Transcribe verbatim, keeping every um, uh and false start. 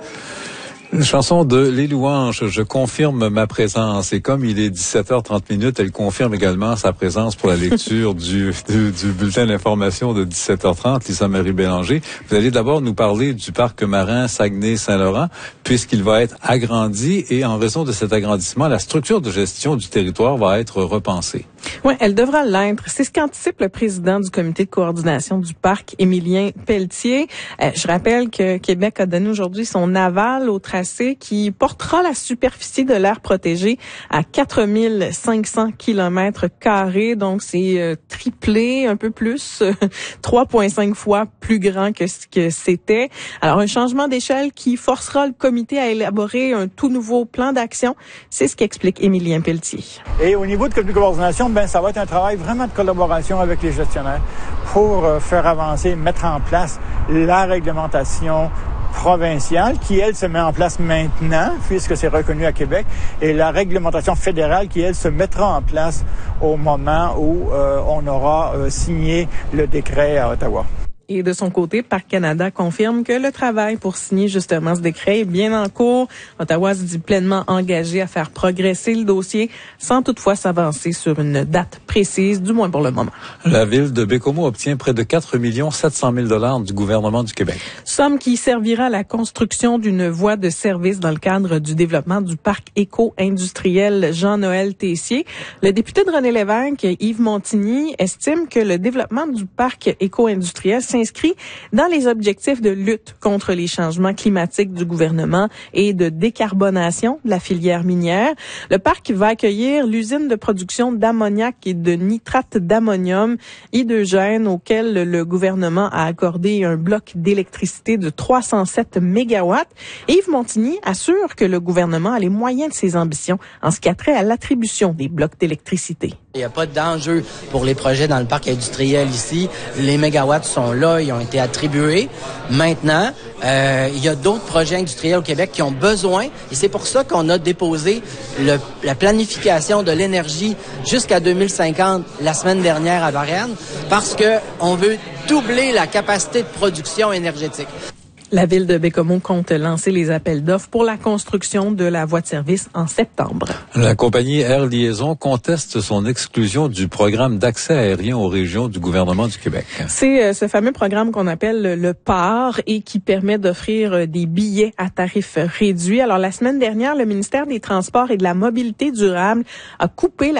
Une chanson de Les Louanges, je confirme ma présence. Et comme il est dix-sept heures trente minutes, elle confirme également sa présence pour la lecture du, du, du bulletin d'information de dix-sept heures trente, Lisa-Marie Bélanger. Vous allez d'abord nous parler du parc marin Saguenay-Saint-Laurent, puisqu'il va être agrandi et en raison de cet agrandissement, la structure de gestion du territoire va être repensée. Oui, elle devra l'être. C'est ce qu'anticipe le président du comité de coordination du parc, Émilien Pelletier. Euh, je rappelle que Québec a donné aujourd'hui son aval au tracé qui portera la superficie de l'aire protégée à quatre mille cinq cents kilomètres carrés. Donc, c'est euh, triplé, un peu plus, euh, trois virgule cinq fois plus grand que ce que c'était. Alors, un changement d'échelle qui forcera le comité à élaborer un tout nouveau plan d'action. C'est ce qu'explique Émilien Pelletier. Et au niveau du comité de coordination, ben ça va être un travail vraiment de collaboration avec les gestionnaires pour euh, faire avancer, mettre en place la réglementation provinciale qui, elle, se met en place maintenant, puisque c'est reconnu à Québec, et la réglementation fédérale qui, elle, se mettra en place au moment où euh, on aura euh, signé le décret à Ottawa. Et de son côté, Parc Canada confirme que le travail pour signer justement ce décret est bien en cours. Ottawa se dit pleinement engagé à faire progresser le dossier sans toutefois s'avancer sur une date précise, du moins pour le moment. La ville de Bécomo obtient près de quatre millions sept cent mille dollars du gouvernement du Québec. Somme qui servira à la construction d'une voie de service dans le cadre du développement du parc éco-industriel Jean-Noël Tessier. Le député de René-Lévesque, Yves Montigny, estime que le développement du parc éco-industriel s'inscrit dans les objectifs de lutte contre les changements climatiques du gouvernement et de décarbonation de la filière minière. Le parc va accueillir l'usine de production d'ammoniac et de nitrate d'ammonium hydrogène auquel le gouvernement a accordé un bloc d'électricité de trois cent sept mégawatts. Et Yves Montigny assure que le gouvernement a les moyens de ses ambitions en ce qui a trait à l'attribution des blocs d'électricité. Il n'y a pas d'enjeu pour les projets dans le parc industriel ici. Les mégawatts sont là, ils ont été attribués. Maintenant, euh, il y a d'autres projets industriels au Québec qui ont besoin, et c'est pour ça qu'on a déposé le, la planification de l'énergie jusqu'à deux mille cinquante la semaine dernière à Varennes, parce que on veut doubler la capacité de production énergétique. La ville de Bécomo compte lancer les appels d'offres pour la construction de la voie de service en septembre. La compagnie Air Liaison conteste son exclusion du programme d'accès aérien aux régions du gouvernement du Québec. C'est euh, ce fameux programme qu'on appelle le P A R et qui permet d'offrir des billets à tarif réduit. Alors, la semaine dernière, le ministère des Transports et de la Mobilité durable a coupé la